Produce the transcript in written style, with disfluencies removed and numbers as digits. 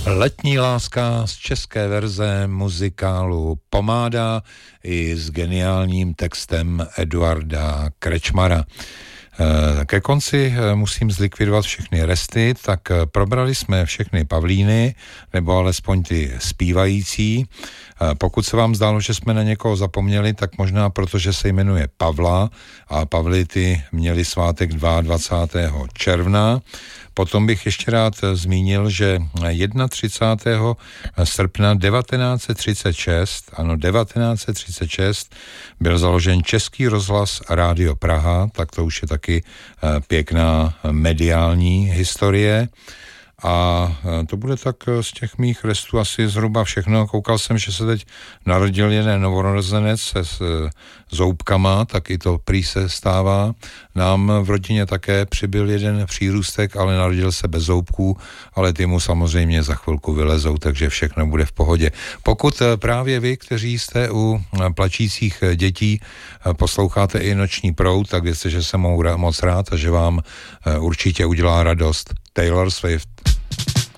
Letní láska z české verze muzikálu Pomáda i s geniálním textem Eduarda Krečmara. Ke konci musím zlikvidovat všechny resty, tak probrali jsme všechny Pavlíny, nebo alespoň ty zpívající. Pokud se vám zdálo, že jsme na někoho zapomněli, tak možná protože se jmenuje Pavla a Pavly ty měli svátek 22. června. Potom bych ještě rád zmínil, že 31. srpna 1936, ano 1936, byl založen Český rozhlas Rádio Praha, tak to už je taky pěkná mediální historie. A to bude tak z těch mých restů asi zhruba všechno. Koukal jsem, že se teď narodil jeden novorozenec se zoubkama, tak i to prý se stává. Nám v rodině také přibyl jeden přírůstek, ale narodil se bez zoubků, ale ty mu samozřejmě za chvilku vylezou, takže všechno bude v pohodě. Pokud právě vy, kteří jste u plačících dětí, posloucháte i Noční proud, tak vězte, že jsem moc rád a že vám určitě udělá radost Taylor Swift.